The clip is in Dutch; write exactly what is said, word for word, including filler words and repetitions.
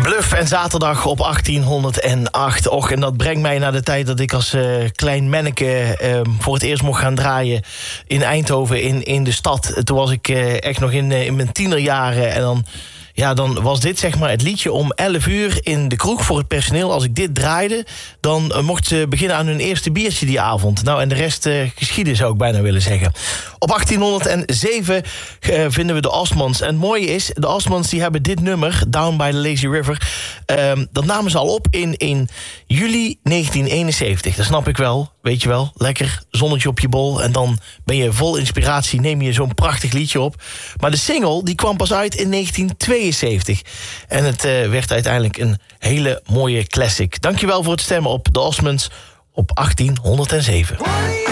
Bluff en zaterdag op achttienhonderdacht. Och, en dat brengt mij naar de tijd dat ik als uh, klein manneke uh, voor het eerst mocht gaan draaien in Eindhoven, in, in de stad. Toen was ik uh, echt nog in, uh, in mijn tienerjaren. En dan, ja, dan was dit zeg maar het liedje om elf uur in de kroeg voor het personeel. Als ik dit draaide, dan uh, mocht ze beginnen aan hun eerste biertje die avond. Nou, en de rest uh, geschieden zou ik bijna willen zeggen. Op achttienhonderdzeven uh, vinden we de Osmonds. En het mooie is, de Osmonds die hebben dit nummer, Down by the Lazy River, uh, dat namen ze al op in, in juli negentien eenenzeventig. Dat snap ik wel, weet je wel. Lekker, zonnetje op je bol. En dan ben je vol inspiratie, neem je zo'n prachtig liedje op. Maar de single, die kwam pas uit in negentien tweeënzeventig. En het uh, werd uiteindelijk een hele mooie classic. Dankjewel voor het stemmen op de Osmonds op achttienhonderdzeven.